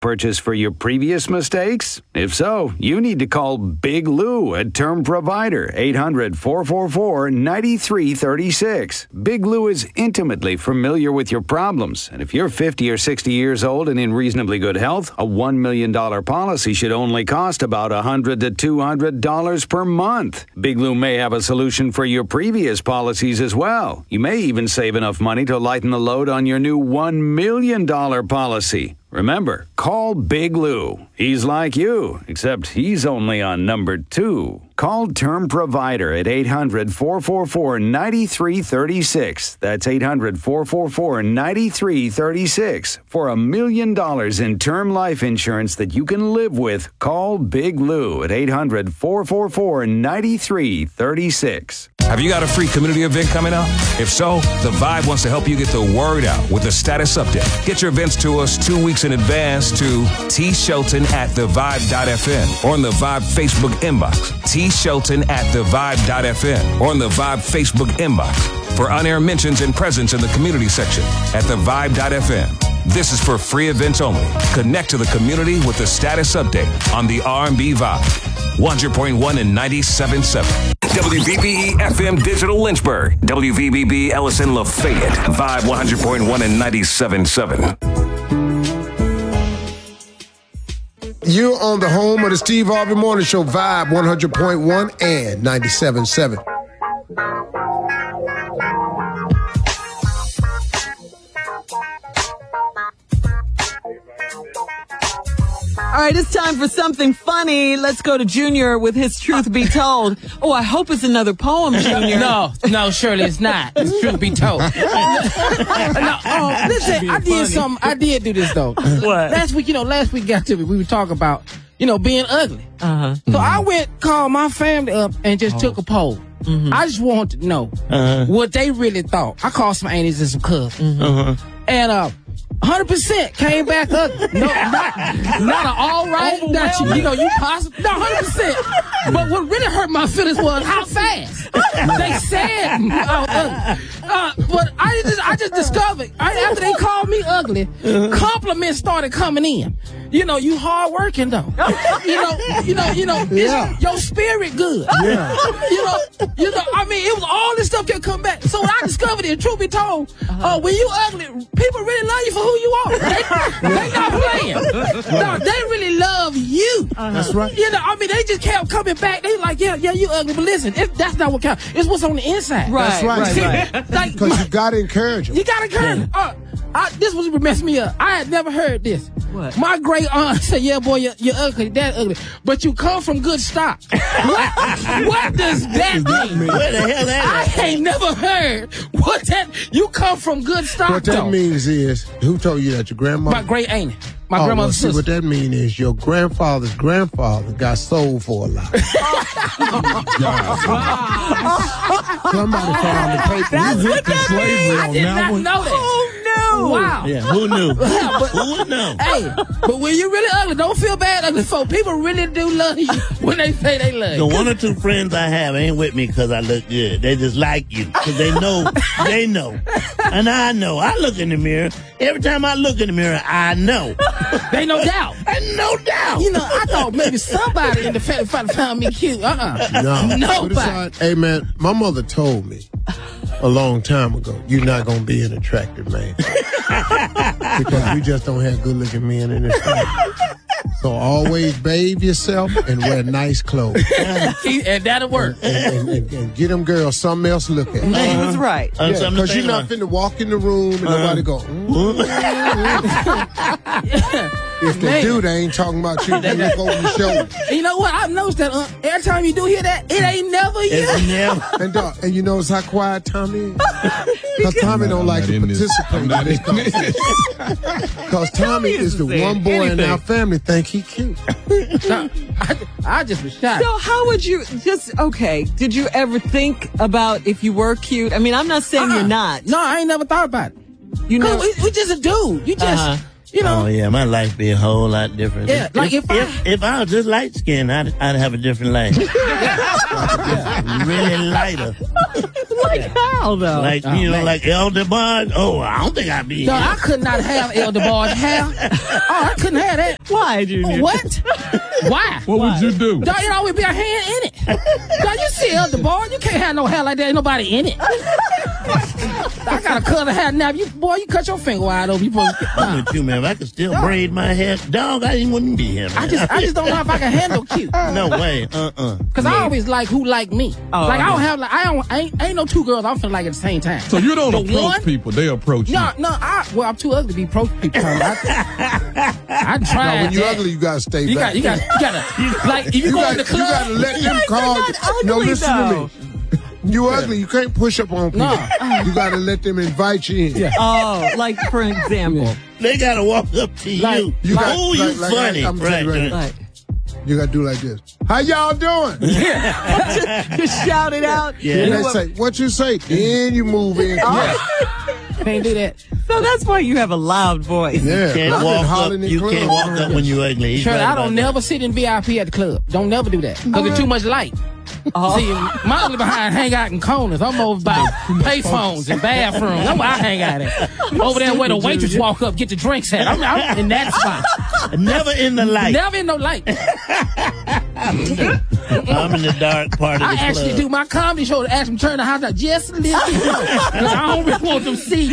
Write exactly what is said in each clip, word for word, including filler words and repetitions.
purchase for your previous mistakes? If so, you need to call Big Lou at Term Provider, eight hundred, four four four, nine three three six. Big Lou is intimately familiar with your problems, and if you're fifty or sixty years old and in reasonably good health, a one million dollars policy should only cost about one hundred to two hundred dollars per month. Big Lou may have a solution for your previous policies as well. You may even save enough money to lighten the load on your new one million dollars policy. Remember, call Big Lou. He's like you, except he's only on number two. Call Term Provider at eight hundred, four four four, nine three three six. That's eight hundred, four four four, nine three three six. For a million dollars in term life insurance that you can live with, call Big Lou at eight hundred, four four four, nine three three six. Have you got a free community event coming up? If so, The Vibe wants to help you get the word out with a status update. Get your events to us two weeks in advance to T. Shelton at the vibe dot f m or on the Vibe Facebook inbox. T. Shelton at the vibe dot f m or on the Vibe Facebook inbox for on-air mentions and presence in the community section at the vibe dot f m. This is for free events only. Connect to the community with the status update on the R and B Vibe. one hundred point one and ninety-seven point seven. W V B E F M Digital Lynchburg. W V B B Ellison Lafayette. Vibe one hundred point one and ninety-seven point seven. You're on the home of the Steve Harvey Morning Show, Vibe one hundred point one and ninety-seven point seven. All right, it's time for something funny. Let's go to Junior with his Truth Be Told. Oh, I hope it's another poem, Junior. No, no, Shirley, it's not. It's Truth Be Told. no, oh, listen, I did funny. something. I did do this, though. What? Last week, you know, last week got to me. We were talking about, you know, being ugly. Uh-huh. So mm-hmm. I went, called my family up and just oh. took a poll. Mm-hmm. I just wanted to know uh-huh. what they really thought. I called some aunties and some cousins. Mm-hmm. Uh-huh. And, uh, one hundred percent came back ugly. No, not, not an all right. That you, you know, you possibly. No, one hundred percent. But what really hurt my feelings was how fast they said I was ugly. Uh, but I just, I just discovered, right after they called me ugly, compliments started coming in. You know, you hard working though. You know, you know, you know, yeah. your spirit good. Yeah. You know, you know, I mean, it was all this stuff that come back. So when I discovered it, truth be told, uh, when you ugly, people really love you for who you are. They, they not playing. No, they really love you. Uh-huh. That's right. You know, I mean, they just kept coming back. They like, yeah, yeah, you ugly, but listen, it, that's not what counts. It's what's on the inside. Right, that's right. right, right. right. Like, because you gotta encourage them. You gotta encourage them. Uh, I, this was what messed me up. I had never heard this. What? My great aunt said, yeah, boy, you're, you're ugly, that ugly, but you come from good stock. What? What does that mean? Where the hell that I ain't never heard what that, you come from good stock, What that though. means is, who told you that? Your grandma? My great aunt. My oh, grandmother's well, see, sister. what that means is your grandfather's grandfather got sold for a lot. Somebody found the paper. That's You what hit the that slavery means. on I did that not one. know that. Oh, no. Wow. Yeah, who knew? Yeah, but, Who would know? Hey, but when you're really ugly, don't feel bad ugly folk. People really do love you when they say they love The you. one or two friends I have ain't with me because I look good. They just like you because they know, they know. And I know. I look in the mirror. Every time I look in the mirror, I know. They no doubt. And no doubt. You know, I thought maybe somebody in the family found me cute. Uh-uh. No. Nobody. Besides, hey, man, my mother told me a long time ago, you're not going to be an attractive man. Because we just don't have good-looking men in this family. So always bathe yourself and wear nice clothes. And that'll work. And, and, and, and get them girls something else to look at. That's right. Uh, Yeah, something to because think you're not about. finna walk in the room and nobody go, mm. If they Man. do, they ain't talking about you. They look over your shoulder. You know what? I've noticed that uh, every time you do hear that, it ain't never you. It's never. And, dog, and you notice how quiet Tommy is? Because Tommy don't like to participate in this conversation. Because Tommy is the one boy in our family think he cute. No, I, I just was shocked. So how would you just, okay, did you ever think about if you were cute? I mean, I'm not saying Uh-uh. you're not. No, I ain't never thought about it. You know, Cause we, we just a dude. You just, Uh-huh. You know. Oh yeah, my life be a whole lot different. Yeah, like if, if I, if, if I was just light skinned, I'd I'd have a different life. Really lighter. Like how though? Like, Oh, you know, man. like Elder Bud. Oh, I don't think I'd be no, here. I could not have Elder Bard hair. Oh, I couldn't have that. Why, Junior? What? Why? What would you do? Dog, it always be a hand in it. Dog, you see Elder Bard, you can't have no hair like that. Ain't nobody in it. I got a color hair now. You boy, you cut your finger wide open. You supposed to, I'm nah. with you, man. If I could still braid my hair, dog, I ain't wouldn't be here, man. I just, I just don't know if I can handle cute. no way. Uh uh Cause I always like who like me. Oh, like I don't okay. have like I don't I ain't, ain't no two girls I'm feeling like at the same time. So you don't The approach one- people; they approach No, you. no, I well I'm too ugly to be approach people. I, I tried. Now, when you're that. ugly, you gotta stay You back. got, you got, you gotta, like, if you, You go got, in the you club, gotta let them guys call. are not no, ugly, listen though. to me. You ugly. You can't push up on people. No. You gotta let them invite you in. Yeah. Oh, like for example. They gotta walk up to Like- you. You got- oh, you like- like, funny. I'm telling you right right, now. right. Like, You gotta do like this. How y'all doing? just shout it out. Yeah. And You they know say, what you say? Then you move in. can't do that. So that's why you have a loud voice. Yeah. Can't I've been walk up. hollering in You clubs. can't walk up when you ugly. He's Shirley, right I about don't that. never sit in V I P at the club. Don't never do that. Because it's too much light. See, my ugly behind hang out in corners. I'm over by payphones and bathrooms. That's where I hang out at. Over there where the waitress walk up, get the drinks at. I'm, I'm in that spot. Never in the light. Never in no light. I'm in the dark part of I the actually club. do my comedy show to ask them to turn the house out just a little bit. Because I don't really want them to see.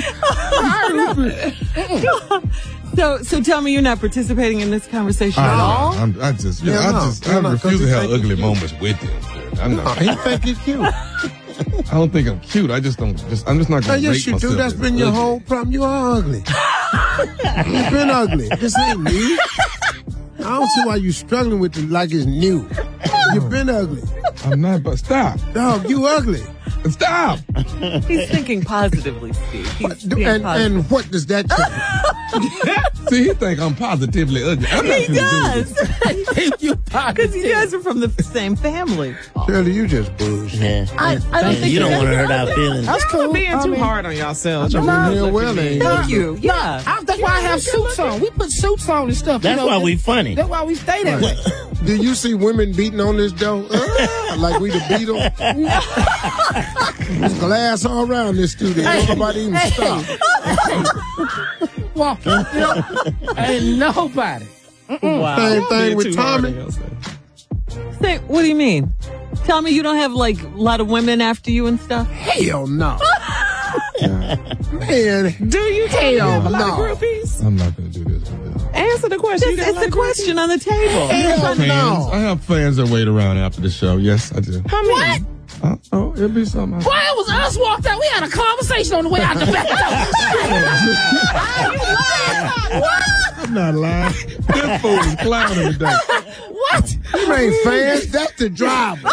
So, so tell me you're not participating in this conversation at I, all? I'm, I just, yeah, Yeah, I no. just, Yeah, I no, refuse 'cause to he have think ugly he- moments with you. I'm No, not. he think he's cute. I don't think I'm cute. I just don't. Just, I'm just not Now, going to yes, rate you do. myself That's as been your ugly. whole problem. You are ugly. You've been ugly. This ain't new. I don't see why you struggling with it like it's new. You've been ugly. I'm not. But stop. Dog, you ugly. Stop. He's thinking positively, Steve. He's Do- being And, positive. and what does that tell you? See, he think I'm positively ugly. I'm not He gonna do this. does. You Because you guys are from the same family. Shirley, you just bullshit. Yeah. I, I don't Yeah, think you don't that- want to hurt our feelings. That's cool. being I too mean, hard on yourselves. I mean, hell well, ain't Thank you. Yeah. I, that's why I have suits on. We put suits on and stuff. That's you know, why we funny. That's why we stay that way. Do you see women beating on this dough? Uh, like we the Beatles? There's glass all around this studio. Hey, Nobody even hey, stop. hey. Walking. You know, ain't nobody. Wow. Same thing with Tommy. Say, what do you mean? Tell me you don't have like a lot of women after you and stuff? Hell no. Man, Do you hell have a lot of no. groupies? I'm not going to do this with them. Answer the question. You It's, got a it's lot a of question on the table. Hell Fans. I no. have fans that wait around after the show. Yes, I do. groupies? How many? Uh, oh, it'll be something. Boy, it was us walked out. We had a conversation on the way out the back door. I'm not lying. This fool is clowning today. What? You ain't fans. That's the driver.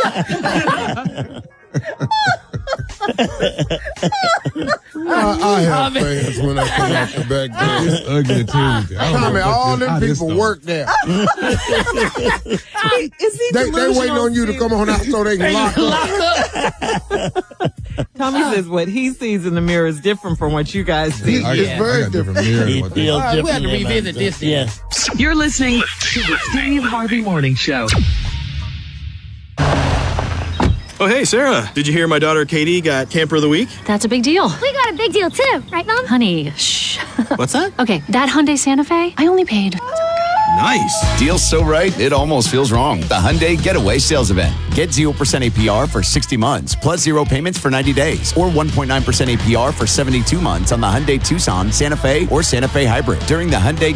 I, I have fans when I come out the back door. It's ugly Tuesday. I don't Tommy, know what all this- them I just people don't- work there. Is he They, they delusional, waiting on you to Steve? come on out so they can lock up. Lock up. Tommy says what he sees in the mirror is different from what you guys see. I, It's got- very I got different mirrors. He and what they- feels All right, we had to differently about revisit himself. this. Yeah. You're listening to the Steve Harvey Morning Show. Oh, hey, Sarah. Did you hear my daughter Katie got Camper of the Week? That's a big deal. We got a big deal too, right, Mom? Honey, shh. What's that? Okay, that Hyundai Santa Fe, I only paid. Nice. Deal's so right, it almost feels wrong. The Hyundai Getaway Sales Event. Get zero percent A P R for sixty months, plus zero payments for ninety days, or one point nine percent A P R for seventy-two months on the Hyundai Tucson, Santa Fe, or Santa Fe Hybrid during the Hyundai